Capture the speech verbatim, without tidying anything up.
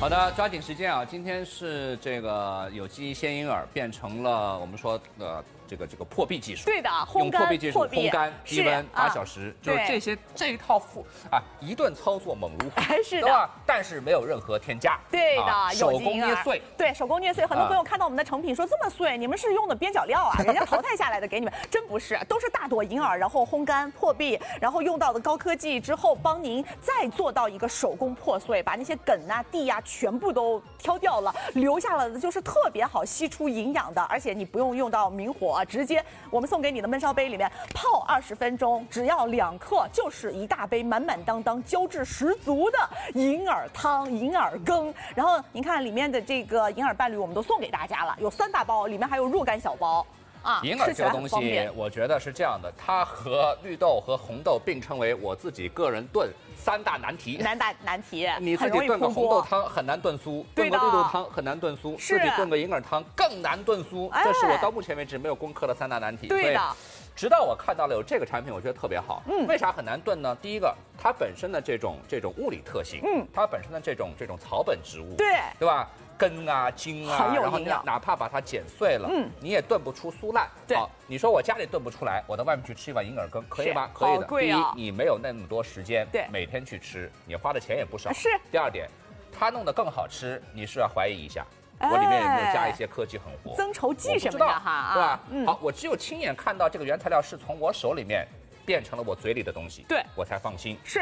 好的，抓紧时间啊！今天是这个有机鲜银耳变成了我们说的这个这个破壁技术。 对的， 用烘干破壁技术烘干低温八小时，就是对这些这一套复啊一顿操作猛如虎， 是的， 对吧？但是没有任何添加。 对的， 啊手工捏碎。 对，手工捏碎。很多朋友看到我们的成品说这么碎，你们是用的边角料啊？人家淘汰下来的给你们，真不是，都是大朵银耳，然后烘干破壁，然后用到的高科技之后，帮您再做到一个手工破碎，把那些梗啊、蒂啊全部都挑掉了，留下了的就是特别好吸出营养的，而且你不用用到明火，直接我们送给你的焖烧杯里面泡二十分钟，只要两克，就是一大杯满满当当、胶质十足的银耳汤、银耳羹。然后您看里面的这个银耳伴侣，我们都送给大家了，有三大包，里面还有若干小包。啊， 银耳这个东西，我觉得是这样的，它和绿豆和红豆并称为我自己个人炖三大难题。 难大难题， 你自己炖个红豆汤很难炖酥，炖个绿豆汤很难炖酥，自己炖个银耳汤更难炖酥。这是我到目前为止没有攻克的三大难题。 对的。 直到我看到了有这个产品，我觉得特别好。嗯，为啥很难炖呢？第一个，它本身的这种这种物理特性，嗯，它本身的这种这种草本植物， 对， 对吧？根啊、茎啊，然后你哪怕把它剪碎了，嗯，你也炖不出酥烂。 对， 好，你说我家里炖不出来，我到外面去吃一碗银耳羹，可以吗？可以的。第一，你没有那么多时间， 对， 每天去吃，你花的钱也不少。 是。 第二点，它弄得更好吃，你是要怀疑一下。我里面有没有加一些科技狠活、 增稠剂什么的哈？ 对吧？嗯。好，我只有亲眼看到这个原材料是从我手里面变成了我嘴里的东西， 对， 我才放心。 是。